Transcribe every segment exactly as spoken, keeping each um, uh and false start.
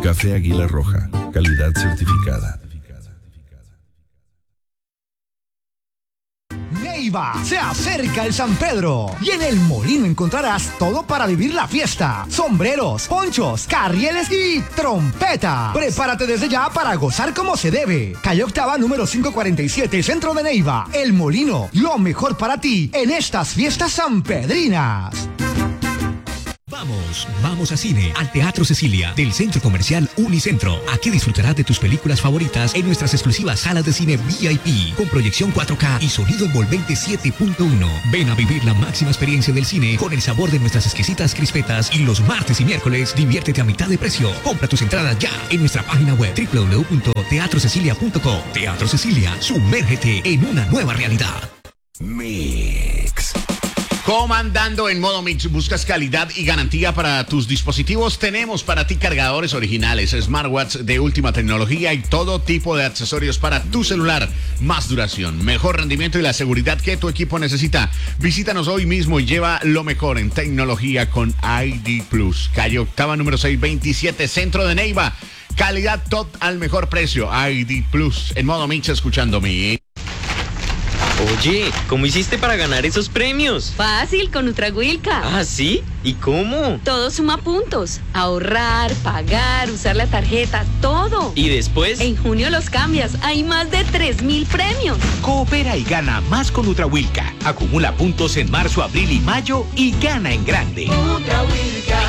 Café Águila Roja, calidad certificada. Neiva, se acerca el San Pedro y en el Molino encontrarás todo para vivir la fiesta: sombreros, ponchos, carrieles y trompeta. Prepárate desde ya para gozar como se debe. Calle Octava número quinientos cuarenta y siete, centro de Neiva. El Molino, lo mejor para ti en estas fiestas sanpedrinas. Vamos, vamos a cine, al Teatro Cecilia, del Centro Comercial Unicentro. Aquí disfrutarás de tus películas favoritas en nuestras exclusivas salas de cine V I P, con proyección cuatro K y sonido envolvente siete punto uno. Ven a vivir la máxima experiencia del cine con el sabor de nuestras exquisitas crispetas, y los martes y miércoles diviértete a mitad de precio. Compra tus entradas ya en nuestra página web doble u doble u doble u punto teatro cecilia punto com. Teatro Cecilia, sumérgete en una nueva realidad. Mix. Comandando en modo Mix, buscas calidad y garantía para tus dispositivos. Tenemos para ti cargadores originales, smartwatch de última tecnología y todo tipo de accesorios para tu celular. Más duración, mejor rendimiento y la seguridad que tu equipo necesita. Visítanos hoy mismo y lleva lo mejor en tecnología con I D Plus. Calle Octava número seiscientos veintisiete, centro de Neiva. Calidad top al mejor precio. I D Plus. En modo Mix, escuchándome. Oye, ¿cómo hiciste para ganar esos premios? Fácil, con Nutragüilca. ¿Ah, sí? ¿Y cómo? Todo suma puntos. Ahorrar, pagar, usar la tarjeta, todo. ¿Y después? En junio los cambias. Hay más de tres mil premios. Coopera y gana más con Nutragüilca. Acumula puntos en marzo, abril y mayo y gana en grande. Nutragüilca.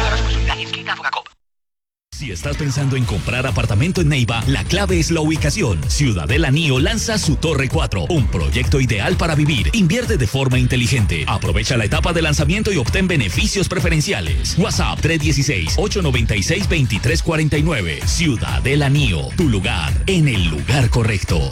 Si estás pensando en comprar apartamento en Neiva, la clave es la ubicación. Ciudadela Nio lanza su Torre cuatro, un proyecto ideal para vivir. Invierte de forma inteligente. Aprovecha la etapa de lanzamiento y obtén beneficios preferenciales. WhatsApp tres uno seis, ocho nueve seis, dos tres cuatro nueve. Ciudadela Nio, tu lugar en el lugar correcto.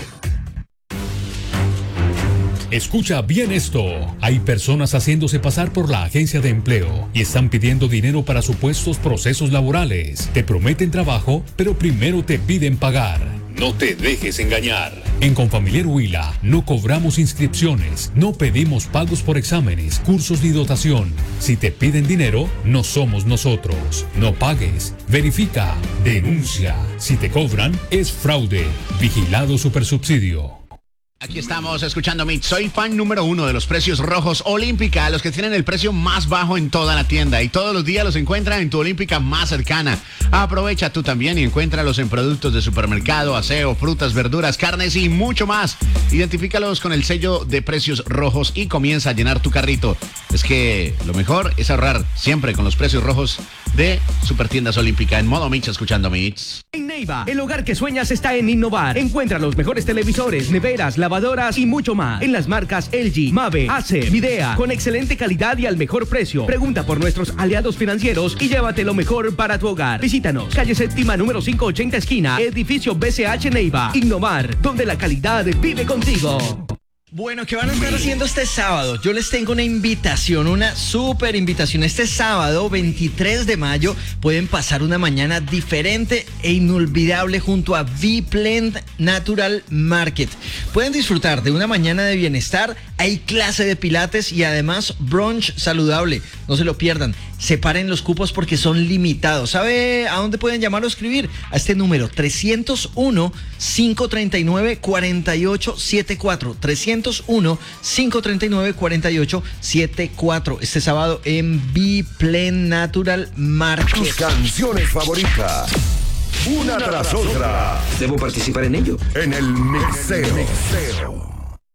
Escucha bien esto. Hay personas haciéndose pasar por la agencia de empleo y están pidiendo dinero para supuestos procesos laborales. Te prometen trabajo, pero primero te piden pagar. No te dejes engañar. En Confamiliar Huila no cobramos inscripciones, no pedimos pagos por exámenes, cursos ni dotación. Si te piden dinero, no somos nosotros. No pagues, verifica, denuncia. Si te cobran, es fraude. Vigilado Supersubsidio. Aquí estamos escuchando Mix. Soy fan número uno de los precios rojos Olímpica, los que tienen el precio más bajo en toda la tienda, y todos los días los encuentran en tu Olímpica más cercana. Aprovecha tú también y encuéntralos en productos de supermercado, aseo, frutas, verduras, carnes y mucho más. Identifícalos con el sello de precios rojos y comienza a llenar tu carrito. Es que lo mejor es ahorrar siempre con los precios rojos de Supertiendas Olímpica. En modo Mix, escuchando Mix. En Neiva, el hogar que sueñas está en Innovar. Encuentra los mejores televisores, neveras, lavadoras y mucho más en las marcas L G, Mave, Acer, Midea, con excelente calidad y al mejor precio. Pregunta por nuestros aliados financieros y llévate lo mejor para tu hogar. Visítanos, calle séptima número quinientos ochenta, esquina, edificio B C H Neiva. Innovar, donde la calidad vive contigo. Bueno, ¿qué van a estar haciendo este sábado? Yo les tengo una invitación, una súper invitación. Este sábado, veintitrés de mayo, pueden pasar una mañana diferente e inolvidable junto a V-Plant Natural Market. Pueden disfrutar de una mañana de bienestar, hay clase de pilates y además brunch saludable. No se lo pierdan. Separen los cupos porque son limitados. ¿Sabe a dónde pueden llamar o escribir? A este número, trescientos uno, cinco treinta y nueve, cuarenta y ocho setenta y cuatro. trescientos uno, cinco treinta y nueve, cuarenta y ocho setenta y cuatro. Este sábado en V-Plant Natural Market. Tus canciones favoritas, una tras otra. ¿Debo participar en ello? En el mixeo.